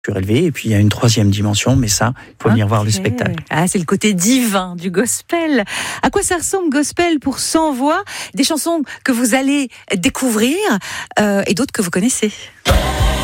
surélevé. Et puis il y a une troisième dimension, mais ça, il faut venir voir le spectacle. Ah, c'est le côté divin du gospel. À quoi ça ressemble gospel pour 100 voix? Des chansons que vous allez découvrir et d'autres que vous connaissez.